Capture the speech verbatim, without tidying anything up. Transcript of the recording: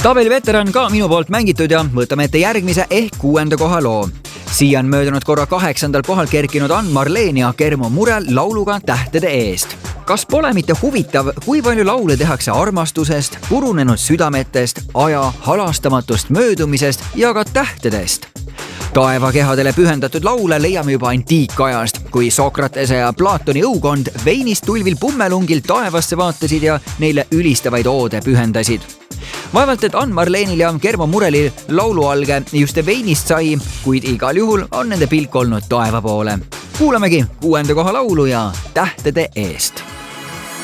tabeli veteran ka minu poolt mängitud ja võtame ette järgmise ehk kuuenda koha loo. Siia on möödunud korra kaheksandal kohal kerkinud Ann-Marleen ja Germo Murel lauluga Tähtede eest. Kas pole mitte huvitav, kui palju laule tehakse armastusest, purunenud südametest, aja halastamatust möödumisest ja ka tähtedest? Taevakehadele pühendatud laule leiame juba antiikajast, kui Sokratese ja Platoni õukond veinist tulvil pummelungil taevasse vaatasid ja neile ülistavaid oode pühendasid. Vaevalt, et Ann-Marleenil ja Germo Murelil laulualge just veinist sai, kuid igal juhul on nende pilk olnud taeva poole. Kuulamegi kuuenda koha laulu ja Tähtede eest.